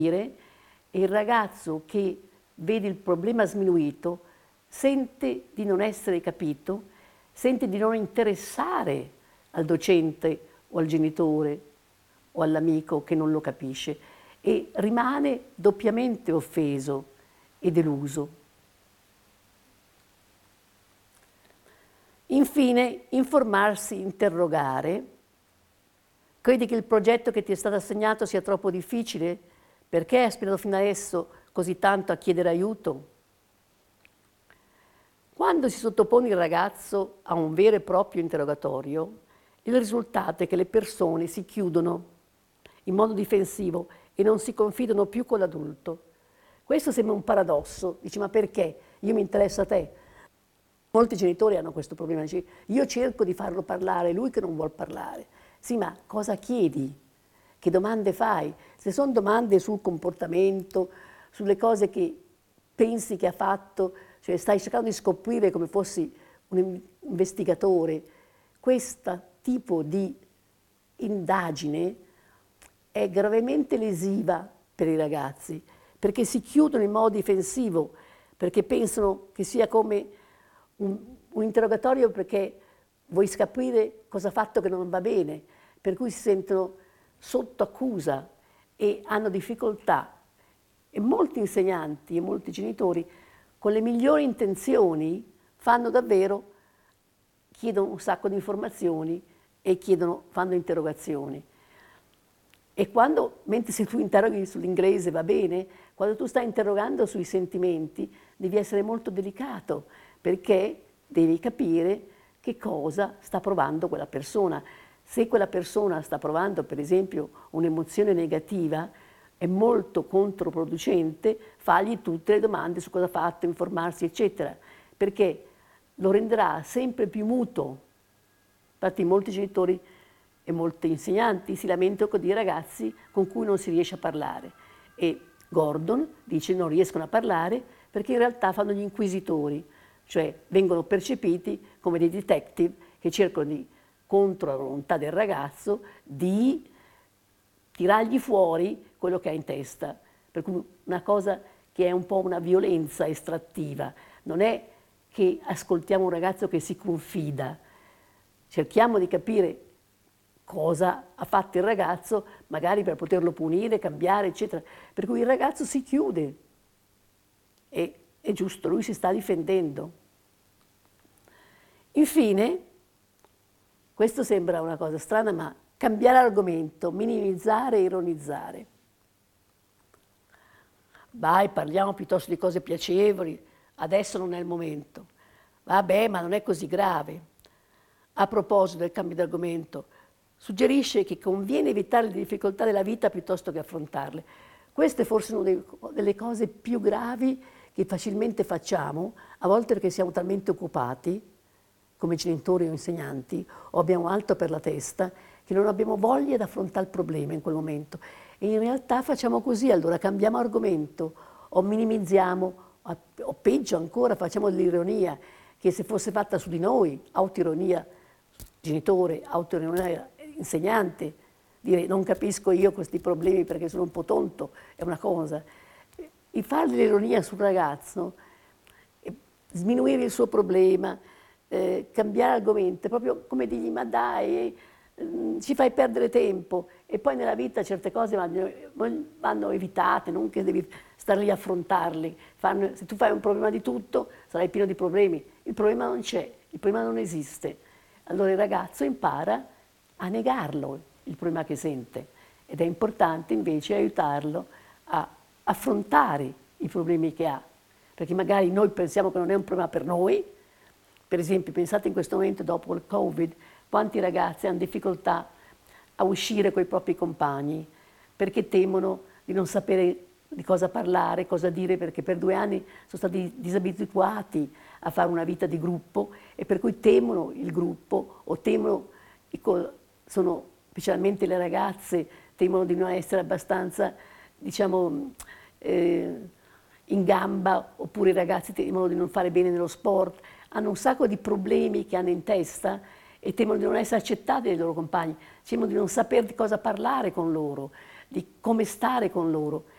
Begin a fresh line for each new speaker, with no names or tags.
e il ragazzo che vede il problema sminuito sente di non essere capito, sente di non interessare al docente o al genitore o all'amico che non lo capisce e rimane doppiamente offeso e deluso. Infine, informarsi, interrogare. Credi che il progetto che ti è stato assegnato sia troppo difficile? Perché hai aspirato fino adesso così tanto a chiedere aiuto? Quando si sottopone il ragazzo a un vero e proprio interrogatorio, il risultato è che le persone si chiudono in modo difensivo e non si confidano più con l'adulto. Questo sembra un paradosso. Dici, ma perché? Io mi interesso a te. Molti genitori hanno questo problema. Dici, io cerco di farlo parlare, lui che non vuol parlare. Sì, ma cosa chiedi? Che domande fai? Se sono domande sul comportamento, sulle cose che pensi che ha fatto, cioè stai cercando di scoprire come fossi un investigatore, questo tipo di indagine è gravemente lesiva per i ragazzi, perché si chiudono in modo difensivo, perché pensano che sia come un interrogatorio perché vuoi scoprire cosa ha fatto che non va bene, per cui si sentono sotto accusa e hanno difficoltà. E molti insegnanti e molti genitori, con le migliori intenzioni, chiedono un sacco di informazioni e fanno interrogazioni. E mentre se tu interroghi sull'inglese va bene, quando tu stai interrogando sui sentimenti devi essere molto delicato, perché devi capire che cosa sta provando quella persona. Se quella persona sta provando, per esempio, un'emozione negativa, è molto controproducente fargli tutte le domande su cosa ha fatto, informarsi, eccetera, perché lo renderà sempre più muto. Infatti molti genitori e molti insegnanti si lamentano di ragazzi con cui non si riesce a parlare. E Gordon dice che non riescono a parlare perché in realtà fanno gli inquisitori, cioè vengono percepiti come dei detective che cercano di, contro la volontà del ragazzo, di tirargli fuori quello che ha in testa. Per cui una cosa che è un po' una violenza estrattiva. Non è che ascoltiamo un ragazzo che si confida, cerchiamo di capire cosa ha fatto il ragazzo, magari per poterlo punire, cambiare, eccetera. Per cui il ragazzo si chiude. E è giusto, lui si sta difendendo. Infine, questo sembra una cosa strana, ma cambiare argomento, minimizzare e ironizzare. Vai, parliamo piuttosto di cose piacevoli, adesso non è il momento. Vabbè, ma non è così grave. A proposito del cambio di argomento, suggerisce che conviene evitare le difficoltà della vita piuttosto che affrontarle. Questa è forse una delle cose più gravi che facilmente facciamo, a volte perché siamo talmente occupati, come genitori o insegnanti, o abbiamo altro per la testa, che non abbiamo voglia di affrontare il problema in quel momento. E in realtà facciamo così, allora cambiamo argomento, o minimizziamo, o peggio ancora facciamo dell'ironia, che se fosse fatta su di noi, autoironia, genitore, autoironia, insegnante, dire non capisco io questi problemi perché sono un po' tonto, è una cosa. E fare dell'ironia sul ragazzo, sminuire il suo problema, cambiare argomento, proprio come dirgli ma dai, ci fai perdere tempo, e poi nella vita certe cose vanno evitate, non che devi stare lì a affrontarli. Se tu fai un problema di tutto sarai pieno di problemi, il problema non c'è, il problema non esiste. Allora il ragazzo impara a negarlo, il problema che sente, ed è importante invece aiutarlo a affrontare i problemi che ha, perché magari noi pensiamo che non è un problema per noi. Per esempio, pensate in questo momento dopo il Covid, quanti ragazzi hanno difficoltà a uscire con i propri compagni perché temono di non sapere di cosa parlare, cosa dire, perché per 2 anni sono stati disabituati a fare una vita di gruppo e per cui temono il gruppo o specialmente le ragazze, temono di non essere abbastanza, diciamo, in gamba, oppure i ragazzi temono di non fare bene nello sport, hanno un sacco di problemi che hanno in testa e temono di non essere accettati dai loro compagni, temono di non sapere di cosa parlare con loro, di come stare con loro.